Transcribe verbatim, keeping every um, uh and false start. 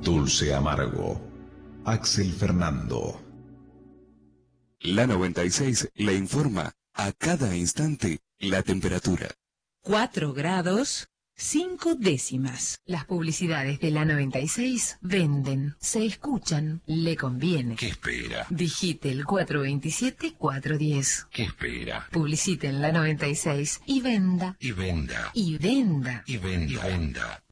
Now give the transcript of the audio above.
Dulce Amargo. Axel Fernando. La noventa y seis le informa a cada instante la temperatura. cuatro grados, cinco décimas. Las publicidades de la noventa y seis venden, se escuchan, le conviene. ¿Qué espera? Digite el cuatro veintisiete cuatro diez. ¿Qué espera? Publicite en la noventa y seis y venda. Y venda. Y venda. Y venda. Y venda.